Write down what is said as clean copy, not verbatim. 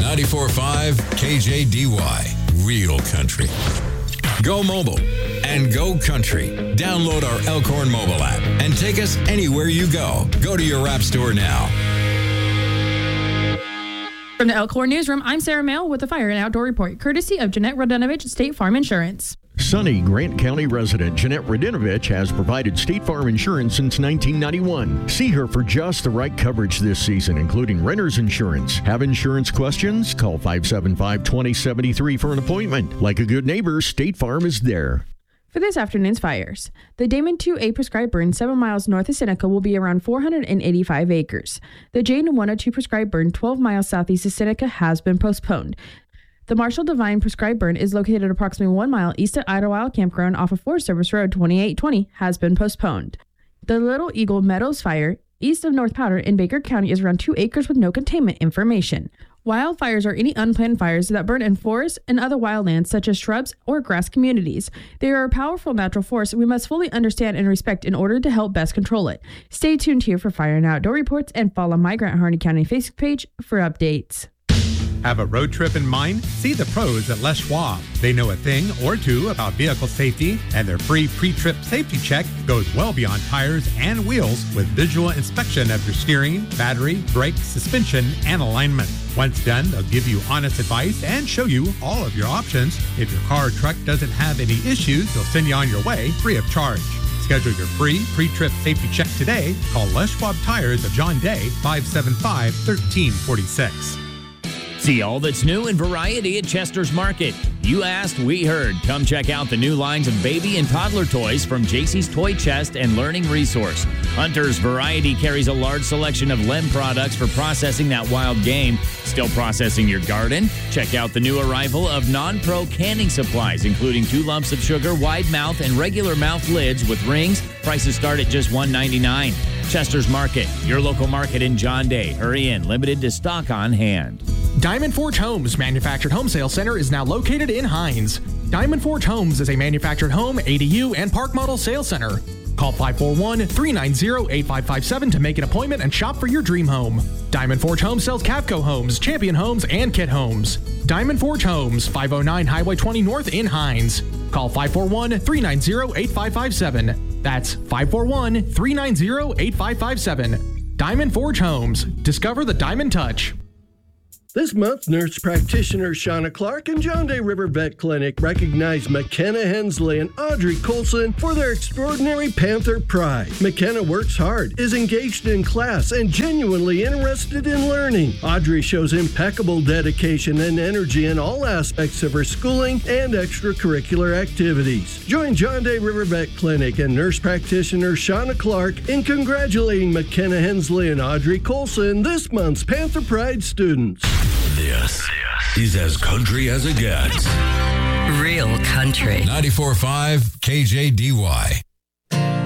94.5 KJDY. Real country. Go mobile and go country. Download our Elkhorn mobile app and take us anywhere you go. Go to your app store now. From the Elkhorn Newsroom, I'm Sarah Mail with the Fire and Outdoor Report, courtesy of Jeanette Radinovich, State Farm Insurance. Sunny Grant County resident Jeanette Radinovich has provided State Farm Insurance since 1991. See her for just the right coverage this season, including renter's insurance. Have insurance questions? Call 575-2073 for an appointment. Like a good neighbor, State Farm is there. For this afternoon's fires, the Damon 2A prescribed burn 7 miles north of Seneca will be around 485 acres. The Jane 102 prescribed burn 12 miles southeast of Seneca has been postponed. The Marshall Divine prescribed burn is located approximately 1 mile east of Idlewild Campground off of Forest Service Road 2820 has been postponed. The Little Eagle Meadows fire east of North Powder in Baker County is around 2 acres with no containment information. Wildfires are any unplanned fires that burn in forests and other wildlands such as shrubs or grass communities. They are a powerful natural force we must fully understand and respect in order to help best control it. Stay tuned here for Fire and Outdoor Reports and follow my Grant Harney County Facebook page for updates. Have a road trip in mind? See the pros at Les Schwab. They know a thing or two about vehicle safety, and their free pre-trip safety check goes well beyond tires and wheels with visual inspection of your steering, battery, brake, suspension, and alignment. Once done, they'll give you honest advice and show you all of your options. If your car or truck doesn't have any issues, they'll send you on your way free of charge. Schedule your free pre-trip safety check today. Call Les Schwab Tires of John Day, 575-1346. See all that's new and variety at Chester's Market. You asked, we heard. Come check out the new lines of baby and toddler toys from JC's Toy Chest and Learning Resource. Hunter's Variety carries a large selection of LEM products for processing that wild game. Still processing your garden? Check out the new arrival of non-pro canning supplies, including 2 lumps of sugar, wide mouth, and regular mouth lids with rings. Prices start at just $1.99. Chester's Market, your local market in John Day. Hurry in, limited to stock on hand. Diamond Forge Homes Manufactured Home Sale Center is now located in Hines. Diamond Forge Homes is a manufactured home, ADU, and park model sales center. Call 541-390-8557 to make an appointment and shop for your dream home. Diamond Forge Homes sells Cavco Homes, Champion Homes, and Kit Homes. Diamond Forge Homes, 509 Highway 20 North in Hines. Call 541-390-8557. That's 541-390-8557. Diamond Forge Homes. Discover the Diamond Touch. This month, nurse practitioner Shauna Clark and John Day River Vet Clinic recognize McKenna Hensley and Audrey Colson for their extraordinary Panther pride. McKenna works hard, is engaged in class, and genuinely interested in learning. Audrey shows impeccable dedication and energy in all aspects of her schooling and extracurricular activities. Join John Day River Vet Clinic and nurse practitioner Shauna Clark in congratulating McKenna Hensley and Audrey Colson, this month's Panther Pride students. This is as country as it gets. Real country. 94.5 KJDY.